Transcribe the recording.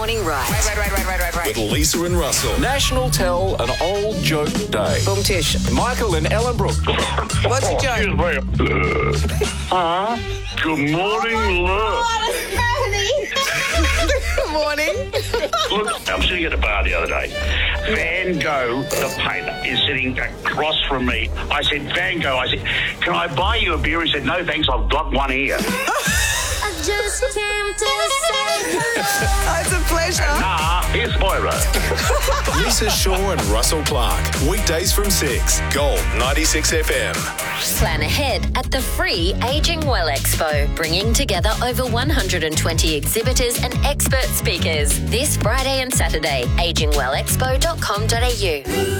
Morning Right. Right. With Lisa and Russell. National Tell an Old Joke Day. Boom Tish. Michael and Ellenbrook. What's your joke? Good morning, look. Good morning. Look, I'm sitting at a bar the other day. Van Gogh, the painter, is sitting across from me. I said, Van Gogh, can I buy you a beer? He said, no, thanks, I've got one here. I just came to say Oh, it's a pleasure. Nah, here's Moira. Lisa Shaw and Russell Clark. Weekdays from 6. Gold 96 FM. Plan ahead at the free Aging Well Expo, bringing together over 120 exhibitors and expert speakers this Friday and Saturday. agingwellexpo.com.au